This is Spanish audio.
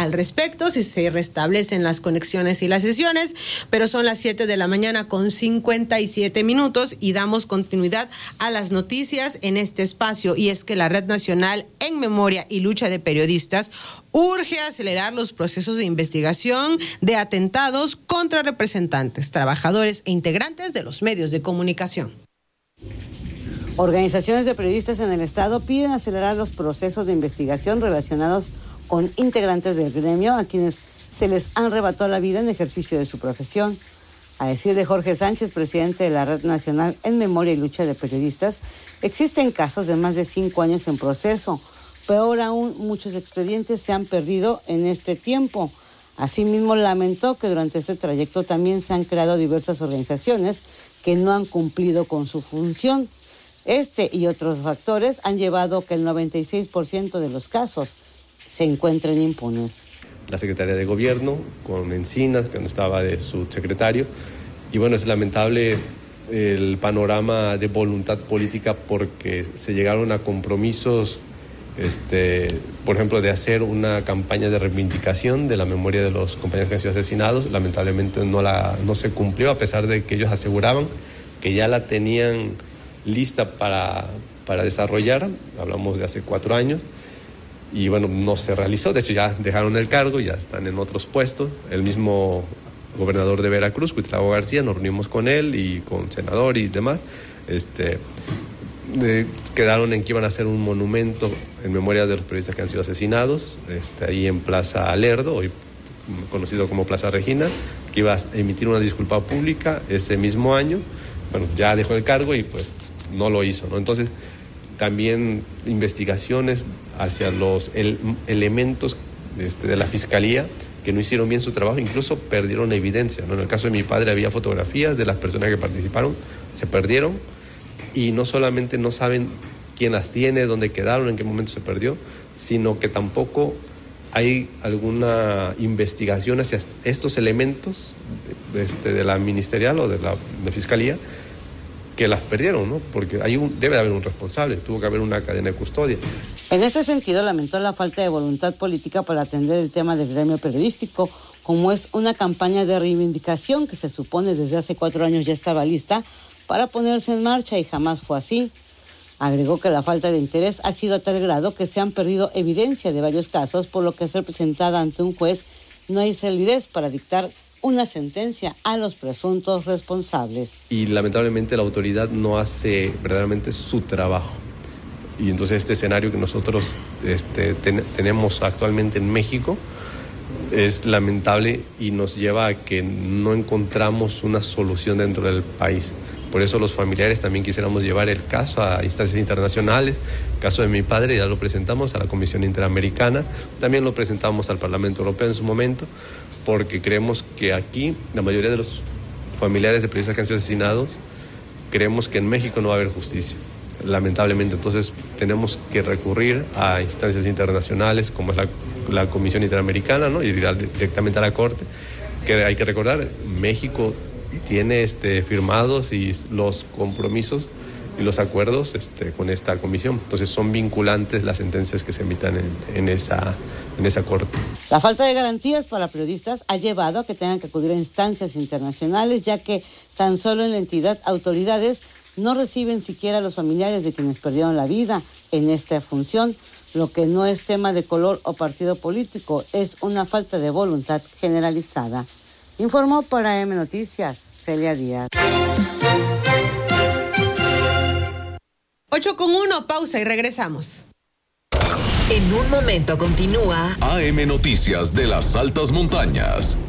al respecto, si se restablecen las conexiones y las sesiones, pero son las 7 de la mañana con 57 minutos y damos continuidad a las noticias en este espacio, y es que la Red Nacional en Memoria y Lucha de Periodistas urge acelerar los procesos de investigación de atentados contra representantes, trabajadores e integrantes de los medios de comunicación. Organizaciones de periodistas en el estado piden acelerar los procesos de investigación relacionados con integrantes del gremio a quienes se les han arrebatado la vida en ejercicio de su profesión. A decir de Jorge Sánchez, presidente de la Red Nacional en Memoria y Lucha de Periodistas, existen casos de más de 5 años en proceso. Peor aún, muchos expedientes se han perdido en este tiempo. Asimismo, lamentó que durante este trayecto también se han creado diversas organizaciones que no han cumplido con su función. Este y otros factores han llevado a que el 96% de los casos se encuentren impunes. La Secretaría de Gobierno, con Encinas, que no estaba de subsecretario, y bueno, es lamentable el panorama de voluntad política porque se llegaron a compromisos, por ejemplo, de hacer una campaña de reivindicación de la memoria de los compañeros que han sido asesinados. Lamentablemente no se cumplió, a pesar de que ellos aseguraban que ya la tenían lista para desarrollar. Hablamos de hace 4 años y bueno, no se realizó. De hecho, ya dejaron el cargo, ya están en otros puestos. El mismo gobernador de Veracruz, Cuitlavo García, nos reunimos con él y con senador y demás. Quedaron en que iban a hacer un monumento en memoria de los periodistas que han sido asesinados, ahí en Plaza Lerdo, hoy conocido como Plaza Regina, que iba a emitir una disculpa pública ese mismo año. Bueno, ya dejó el cargo y pues no lo hizo, ¿no? Entonces, también investigaciones hacia los elementos de la Fiscalía que no hicieron bien su trabajo, incluso perdieron evidencia, ¿no? En el caso de mi padre había fotografías de las personas que participaron, se perdieron, y no solamente no saben quién las tiene, dónde quedaron, en qué momento se perdió, sino que tampoco hay alguna investigación hacia estos elementos de la ministerial o de la Fiscalía que las perdieron, ¿no? Porque debe de haber un responsable, tuvo que haber una cadena de custodia. En ese sentido, lamentó la falta de voluntad política para atender el tema del gremio periodístico, como es una campaña de reivindicación que se supone desde hace 4 años ya estaba lista para ponerse en marcha, y jamás fue así. Agregó que la falta de interés ha sido a tal grado que se han perdido evidencia de varios casos, por lo que ser presentada ante un juez no hay solidez para dictar una sentencia a los presuntos responsables. Y lamentablemente la autoridad no hace verdaderamente su trabajo. Y entonces este escenario que nosotros tenemos actualmente en México es lamentable y nos lleva a que no encontramos una solución dentro del país. Por eso los familiares también quisiéramos llevar el caso a instancias internacionales. El caso de mi padre ya lo presentamos a la Comisión Interamericana, también lo presentamos al Parlamento Europeo en su momento, porque creemos que aquí la mayoría de los familiares de periodistas que han sido asesinados creemos que en México no va a haber justicia, lamentablemente. Entonces tenemos que recurrir a instancias internacionales como es la Comisión Interamericana, ¿no? Y ir directamente a la Corte, que hay que recordar, México tiene firmados y los compromisos y los acuerdos con esta comisión. Entonces son vinculantes las sentencias que se emitan en esa corte. La falta de garantías para periodistas ha llevado a que tengan que acudir a instancias internacionales, ya que tan solo en la entidad autoridades no reciben siquiera a los familiares de quienes perdieron la vida en esta función, lo que no es tema de color o partido político, es una falta de voluntad generalizada. Informó para M Noticias, Celia Díaz. 8:01, pausa y regresamos. En un momento continúa AM Noticias de las altas montañas.